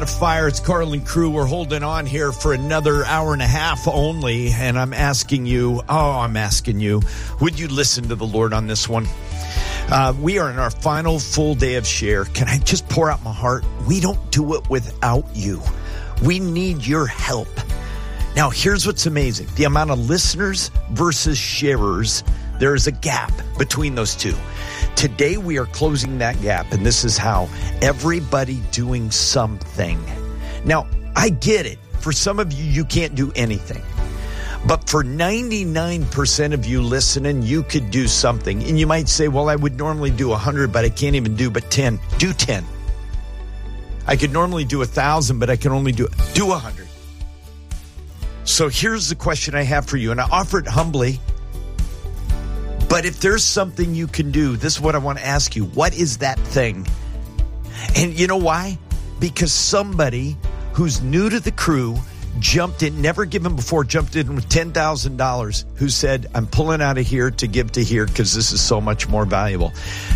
Fire. It's Carlin Crew. We're holding on here for another hour and a half only, and I'm asking you, would you listen to the Lord on this one? We are in our final full day of share. Can I just pour out my heart? We don't do it without you. We need your help. Now, here's what's amazing. The amount of listeners versus sharers, there is a gap between those two. Today, we are closing that gap, and this is how. Everybody doing something. Now, I get it. For some of you, you can't do anything. But for 99% of you listening, you could do something. And you might say, well, I would normally do 100, but I can't even do but 10. Do 10. I could normally do 1,000, but I can only do 100. So here's the question I have for you, and I offer it humbly. But if there's something you can do, this is what I want to ask you. What is that thing? And you know why? Because somebody who's new to the crew jumped in, never given before, jumped in with $10,000, who said, I'm pulling out of here to give to here because this is so much more valuable.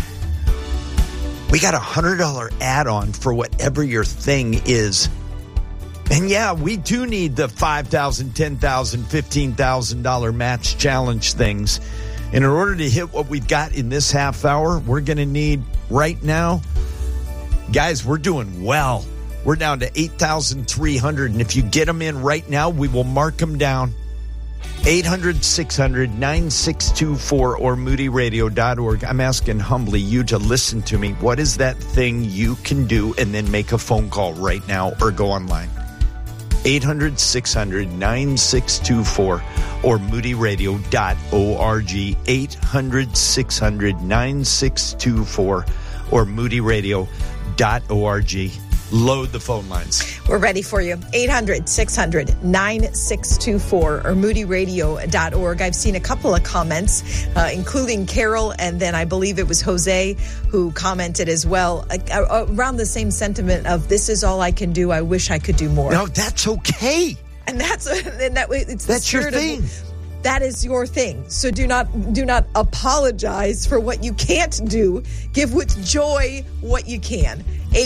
We got a $100 add-on for whatever your thing is. And yeah, we do need the $5,000, $10,000, $15,000 match challenge things. And in order to hit what we've got in this half hour, we're going to need right now, guys, we're doing well. We're down to 8,300. And if you get them in right now, we will mark them down. 800-600-9624 or moodyradio.org. I'm asking humbly you to listen to me. What is that thing you can do? And then make a phone call right now or go online. 800-600-9624 or moodyradio.org. 800-600-9624 or moodyradio.org. Load the phone lines. We're ready for you. 800-600-9624 or moodyradio.org. I've seen a couple of comments, including Carol, and then I believe it was Jose who commented as well, around the same sentiment of, this is all I can do. I wish I could do more. No, that's okay. And that's your thing. That is your thing. So do not apologize for what you can't do. Give with joy what you can.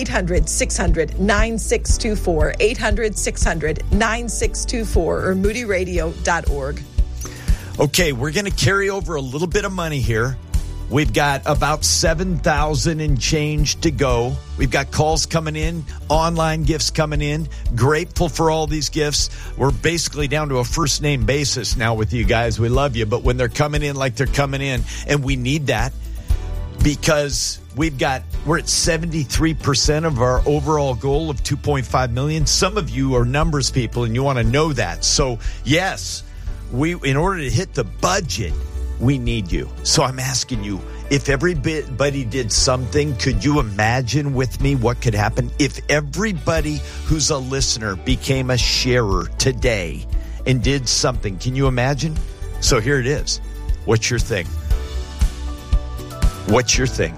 800-600-9624, 800-600-9624, or moodyradio.org. Okay, we're going to carry over a little bit of money here. We've got about 7,000 and change to go. We've got calls coming in, online gifts coming in. Grateful for all these gifts. We're basically down to a first name basis now with you guys. We love you, but when they're coming in like they're coming in, and we need that because we're at 73% of our overall goal of 2.5 million. Some of you are numbers people and you want to know that. So yes, in order to hit the budget, we need you. So I'm asking you, if everybody did something, could you imagine with me what could happen? If everybody who's a listener became a sharer today and did something, can you imagine? So here it is. What's your thing? What's your thing?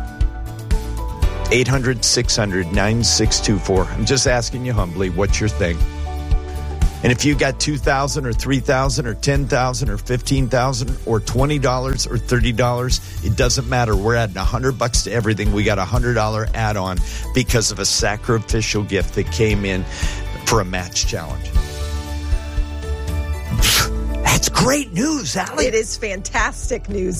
800-600-9624. I'm just asking you humbly, what's your thing? And if you got $2,000 or $3,000 or $10,000 or $15,000 or $20 or $30, it doesn't matter. We're adding $100 to everything. We got a $100 add-on because of a sacrificial gift that came in for a match challenge. That's great news, Allie. It is fantastic news.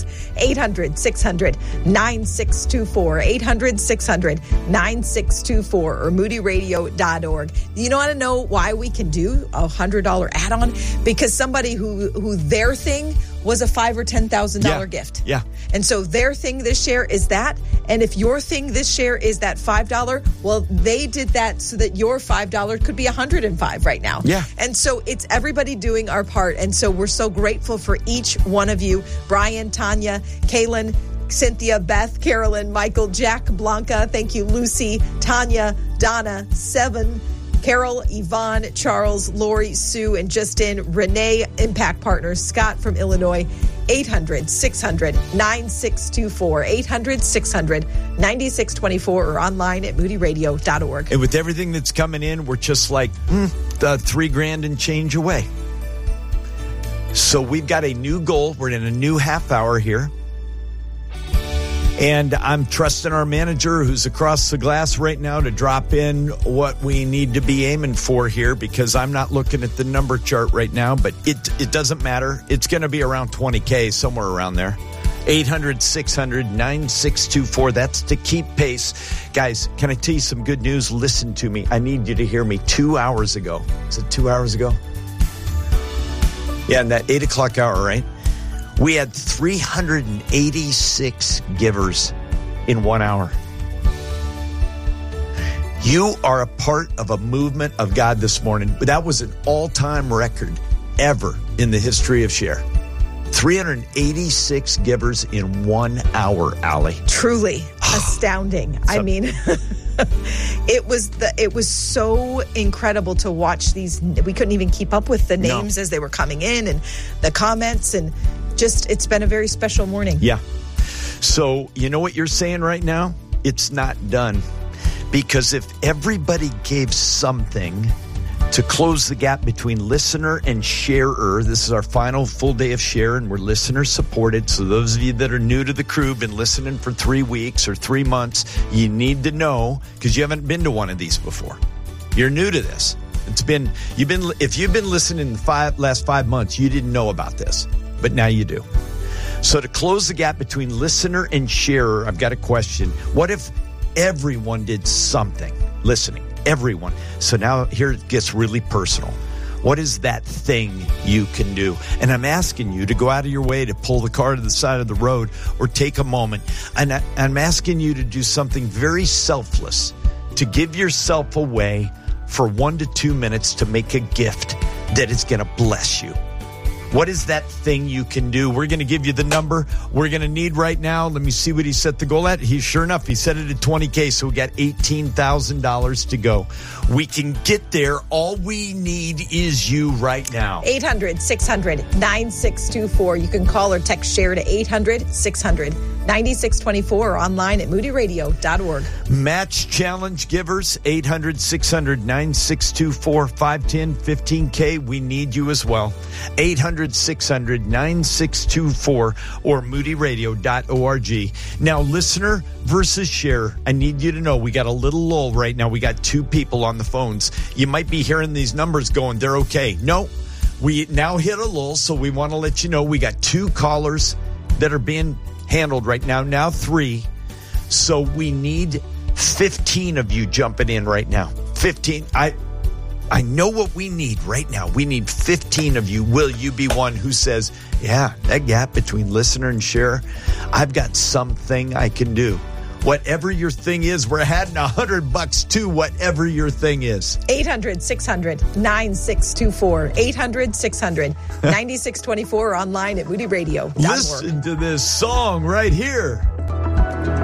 800-600-9624. 800-600-9624 or moodyradio.org. You want to know why we can do a $100 add-on? Because somebody who their thing was a $5,000 or $10,000 gift. Yeah. And so their thing this year is that. And if your thing this year is that $5, well, they did that so that your $5 could be $105 right now. Yeah. And so it's everybody doing our part. And so we're so grateful for each one of you. Brian, Tanya, Kaylin, Cynthia, Beth, Carolyn, Michael, Jack, Blanca. Thank you, Lucy, Tanya, Donna, Seven, Carol, Yvonne, Charles, Lori, Sue, and Justin, Renee, Impact Partners, Scott from Illinois. 800-600-9624, 800-600-9624, or online at moodyradio.org. And with everything that's coming in, we're just like $3,000 and change away. So we've got a new goal. We're in a new half hour here. And I'm trusting our manager who's across the glass right now to drop in what we need to be aiming for here, because I'm not looking at the number chart right now, but it doesn't matter. It's going to be around 20K, somewhere around there. 800-600-9624. That's to keep pace. Guys, can I tell you some good news? Listen to me. I need you to hear me. 2 hours ago. Is it 2 hours ago? Yeah, in that 8 o'clock hour, right? We had 386 givers in 1 hour. You are a part of a movement of God this morning. That was an all-time record ever in the history of Share. 386 givers in 1 hour, Allie. Truly astounding. I mean, it was so incredible to watch these. We couldn't even keep up with the names as they were coming in and the comments, and just, it's been a very special morning. Yeah. So, you know what you're saying right now? It's not done. Because if everybody gave something to close the gap between listener and sharer, this is our final full day of Share, and we're listener supported. So those of you that are new to the crew, been listening for 3 weeks or 3 months, you need to know, because you haven't been to one of these before. You're new to this. If you've been listening the last 5 months, you didn't know about this, but now you do. So to close the gap between listener and sharer, I've got a question. What if everyone did something listening? Everyone. So now here it gets really personal. What is that thing you can do? And I'm asking you to go out of your way to pull the car to the side of the road or take a moment. And I'm asking you to do something very selfless, to give yourself away for 1 to 2 minutes to make a gift that is going to bless you. What is that thing you can do? We're going to give you the number we're going to need right now. Let me see what he set the goal at. Sure enough, he set it at 20K, so we got $18,000 to go. We can get there. All we need is you right now. 800-600-9624. You can call or text Share to 800-600-9624 or online at moodyradio.org. Match challenge givers, 800-600-9624, 510, 15K. We need you as well. 800-600-9624 or moodyradio.org. Now, listener versus share, I need you to know we got a little lull right now. We got 2 people on the phones. You might be hearing these numbers going, they're okay. No, we now hit a lull, so we want to let you know we got 2 callers that are being handled right now. Now 3. So we need 15 of you jumping in right now. 15. I know what we need right now. We need 15 of you. Will you be one who says, yeah, that gap between listener and share, I've got something I can do. Whatever your thing is, we're adding $100 to whatever your thing is. 800-600-9624. 800-600-9624 or online at moodyradio.org. Listen to this song right here.